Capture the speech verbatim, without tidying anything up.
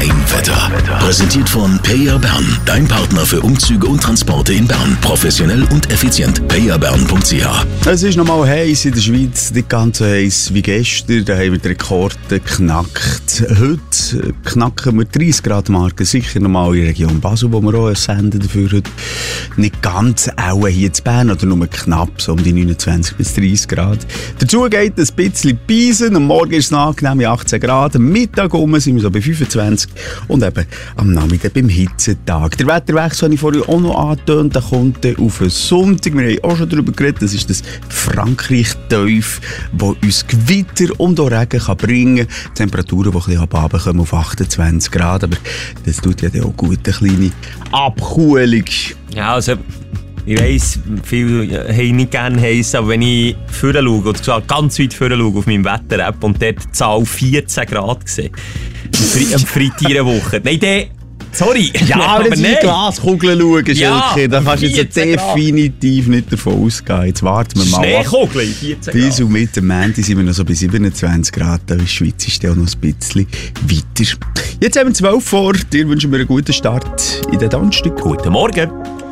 Rheinwetter. Präsentiert von Peyer Bern, dein Partner für Umzüge und Transporte in Bern. Professionell und effizient. peyer bern punkt c h. Es ist nochmal heiß in der Schweiz, nicht ganz so heiß wie gestern. Da haben wir die Rekorde geknackt. Heute knacken wir dreißig Grad Marke, sicher nochmal in der Region Basel, wo wir auch ein Sender dafür heute. Nicht ganz, auch hier in Bern, oder nur knapp, so um die neunundzwanzig bis dreißig Grad. Dazu geht ein bisschen Beisen. Am Morgen ist es angenehm mit achtzehn Grad. Am Mittag um sind wir so bei fünfundzwanzig. Und eben am Nachmittag beim Hitzetag. Der Wetterwechsel habe ich vorhin auch noch angetönt. Der kommt auf den Sonntag. Wir haben auch schon darüber geredet. Das ist das Frankreich-Teuf, das uns Gewitter und auch Regen kann bringen kann. Temperaturen, die ein bisschen ab kommen auf achtundzwanzig Grad. Aber das tut ja auch gut, eine kleine Abkühlung. Ja, also ich weiss, viele haben nicht gerne heiß, aber wenn ich vorne schaue, oder zwar ganz weit vorne schaue auf meinem Wetter-App und dort die Zahl vierzehn Grad sehe, am Freitag in Woche. Nein, der... Sorry. Ja, aber, aber nicht in die Glaskugeln schauen, ja, Schilke. Da kannst du jetzt definitiv nicht davon ausgehen. Jetzt warten wir mal. Schneekugeln, vierzehn Grad. Bis und mit dem Montag sind wir noch so bei siebenundzwanzig Grad. Da in der Schweiz ist auch noch ein bisschen weiter. Jetzt haben wir zwölf vor. Dir wünschen wir einen guten Start in den Donnerstag. Guten Morgen.